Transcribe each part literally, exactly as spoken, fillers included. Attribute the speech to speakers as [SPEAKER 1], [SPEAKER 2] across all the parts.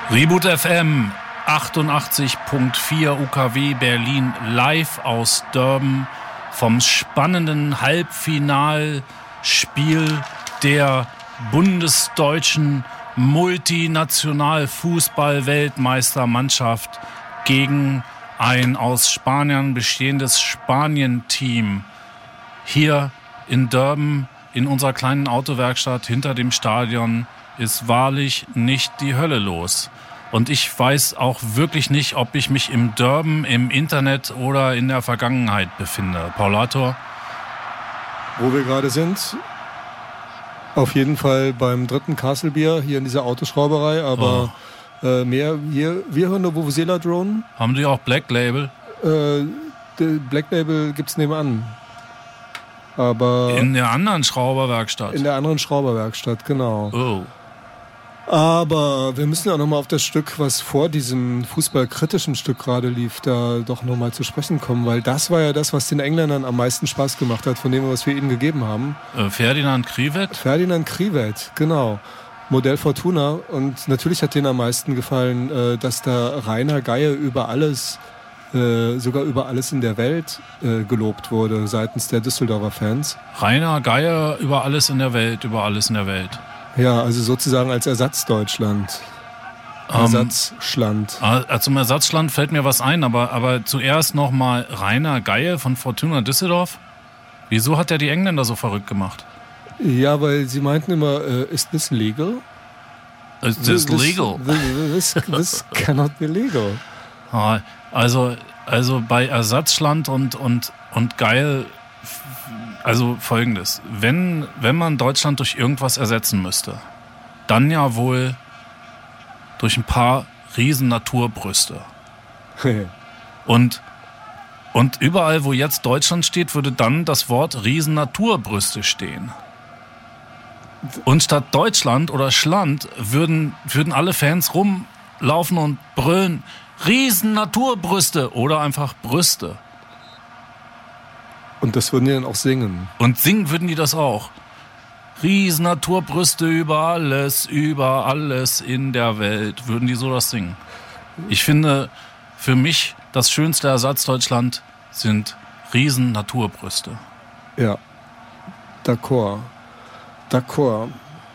[SPEAKER 1] Reboot F M achtundachtzig Komma vier U K W Berlin live aus Durban vom spannenden Halbfinalspiel der bundesdeutschen Multinational-Fußball-Weltmeistermannschaft gegen ein aus Spaniern bestehendes Spanien-Team. Hier in Durban, in unserer kleinen Autowerkstatt hinter dem Stadion, ist wahrlich nicht die Hölle los. Und ich weiß auch wirklich nicht, ob ich mich im Durban, im Internet oder in der Vergangenheit befinde. Paulator?
[SPEAKER 2] Wo wir gerade sind, auf jeden Fall beim dritten Castle Bier hier in dieser Autoschrauberei, aber oh. äh, mehr, hier, wir hören nur Vuvuzela Drone.
[SPEAKER 1] Haben die auch Black Label?
[SPEAKER 2] Äh, Black Label gibt's nebenan. Aber
[SPEAKER 1] in der anderen Schrauberwerkstatt?
[SPEAKER 2] In der anderen Schrauberwerkstatt, genau.
[SPEAKER 1] Oh.
[SPEAKER 2] Aber wir müssen ja nochmal auf das Stück, was vor diesem fußballkritischen Stück gerade lief, da doch nochmal zu sprechen kommen, weil das war ja das, was den Engländern am meisten Spaß gemacht hat, von dem, was wir ihnen gegeben haben.
[SPEAKER 1] Äh, Ferdinand Krivet?
[SPEAKER 2] Ferdinand Krivet, genau. Modell Fortuna. Und natürlich hat denen am meisten gefallen, äh, dass da Rainer Geier über alles, äh, sogar über alles in der Welt äh, gelobt wurde seitens der Düsseldorfer Fans.
[SPEAKER 1] Rainer Geier über alles in der Welt, über alles in der Welt.
[SPEAKER 2] Ja, also sozusagen als Ersatzdeutschland.
[SPEAKER 1] Ähm,
[SPEAKER 2] Ersatzschland.
[SPEAKER 1] Äh, zum Ersatzschland fällt mir was ein, aber, aber zuerst nochmal Rainer Geier von Fortuna Düsseldorf. Wieso hat er die Engländer so verrückt gemacht?
[SPEAKER 2] Ja, weil sie meinten immer, äh, ist this legal?
[SPEAKER 1] Is this legal?
[SPEAKER 2] This, this, this cannot be legal.
[SPEAKER 1] Also, also bei Ersatzschland und, und, und Geil... Also Folgendes, wenn, wenn man Deutschland durch irgendwas ersetzen müsste, dann ja wohl durch ein paar riesen Naturbrüste. und, und überall, wo jetzt Deutschland steht, würde dann das Wort riesen Naturbrüste stehen. Und statt Deutschland oder Schland würden, würden alle Fans rumlaufen und brüllen, riesen Naturbrüste oder einfach Brüste.
[SPEAKER 2] Und das würden die dann auch singen.
[SPEAKER 1] Und singen würden die das auch. Riesen Naturbrüste über alles, über alles in der Welt. Würden die so das singen. Ich finde, für mich das schönste Ersatzdeutschland sind riesen Naturbrüste.
[SPEAKER 2] Ja, d'accord. D'accord.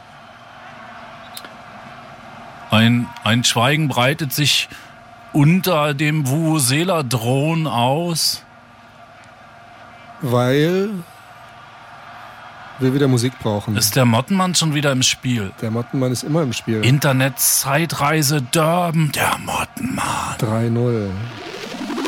[SPEAKER 1] Ein, ein Schweigen breitet sich unter dem Vuvuzela-Drohnen aus.
[SPEAKER 2] Weil wir wieder Musik brauchen.
[SPEAKER 1] Ist der Mottenmann schon wieder im Spiel?
[SPEAKER 2] Der Mottenmann ist immer im Spiel.
[SPEAKER 1] Internet-Zeitreise Durban, der Mottenmann.
[SPEAKER 2] drei null.